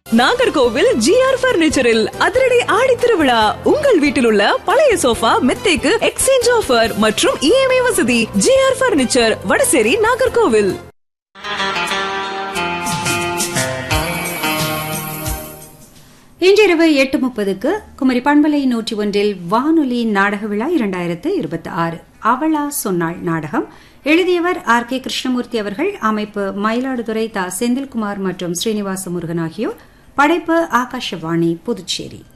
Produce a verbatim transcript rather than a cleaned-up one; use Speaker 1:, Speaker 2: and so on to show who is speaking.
Speaker 1: Nagercoil GR பர்னிச்சரில் அதிரடி ஆடி திருவிழா. உங்கள் வீட்டில் உள்ள பழைய சோஃபா மெத்தைக்கு எக்ஸ்சேஞ்ச் ஆஃபர் மற்றும் இஎம்ஐ வசதி. GR furniture, Vadasery, Nagercoil.
Speaker 2: இன்றிரவு எட்டு முப்பதுக்கு குமரி பண்பலை நூற்றி ஒன்றில் வானொலி நாடக விழா இரண்டாயிரத்து இருபத்தி ஆறு அவளா சொன்னாள் நாடகம். எழுதியவர் ஆர் கே கிருஷ்ணமூர்த்தி அவர்கள். அமைப்பு மயிலாடுதுறை தா செந்தில்குமார் மற்றும் ஸ்ரீனிவாச முருகன் ஆகியோர். படைப்பு ஆகாஷவாணி புதுச்சேரி.